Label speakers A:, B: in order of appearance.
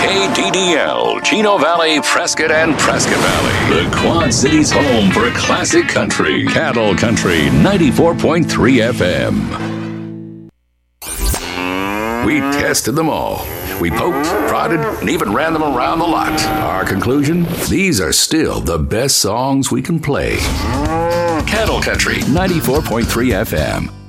A: KDDL, Chino Valley, Prescott, and Prescott Valley. The Quad Cities' home for classic country. Cattle Country 94.3 FM. We tested them all. We poked, prodded, and even ran them around the lot. Our conclusion? These are still the best songs we can play. Cattle Country 94.3 FM.